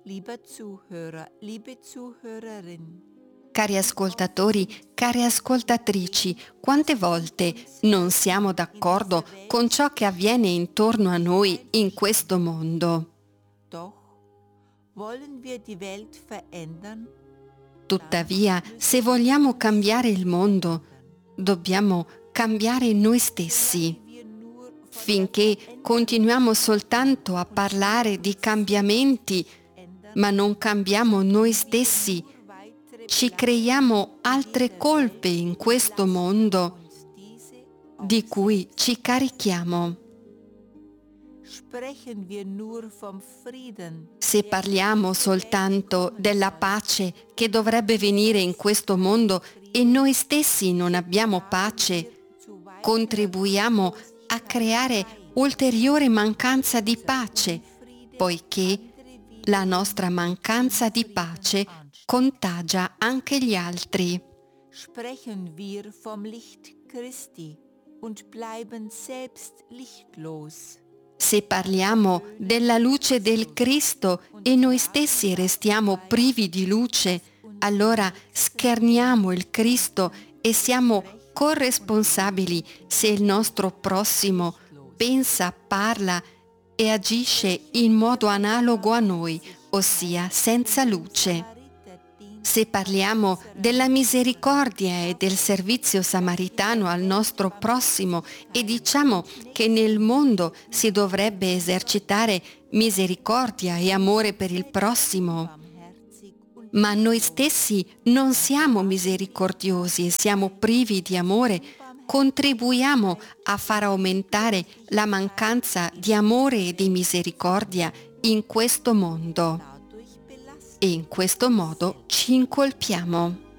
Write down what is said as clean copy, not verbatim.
Lieber Zuhörer, liebe Zuhörerin, Cari ascoltatori, care ascoltatrici, quante volte non siamo d'accordo con ciò che avviene intorno a noi in questo mondo? doch wollen wir die Welt verändern? Tuttavia, se vogliamo cambiare il mondo, dobbiamo cambiare noi stessi. Solange wir nur von der Finché continuiamo soltanto a parlare di cambiamenti, Ändern, ma non cambiamo noi stessi, nur weitere ci Belastung creiamo altre dieser colpe Welt in und questo lassen mondo uns diese di cui ci carichiamo. Sprechen wir nur vom Frieden, Se parliamo soltanto della pace che dovrebbe venire in questo mondo e noi stessi non abbiamo pace, contribuiamo a creare ulteriore mancanza di pace, poiché la nostra mancanza di pace contagia anche gli altri. sprechen wir vom Licht Christi und bleiben selbst lichtlos. Se parliamo della luce del Cristo e noi stessi restiamo privi di luce, allora scherniamo il Cristo e siamo corresponsabili se il nostro prossimo pensa, parla e agisce in modo analogo a noi, ossia senza luce. Se parliamo della misericordia e del servizio samaritano al nostro prossimo e diciamo che nel mondo si dovrebbe esercitare misericordia e amore per il prossimo, ma noi stessi non siamo misericordiosi e siamo privi di amore, contribuiamo a far aumentare la mancanza di amore e di misericordia in questo mondo. E in questo modo ci incolpiamo.